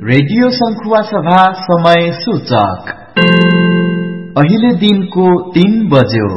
Radio संखुवा सभा समय सूचक अहिले दिनको 3 बज्यो।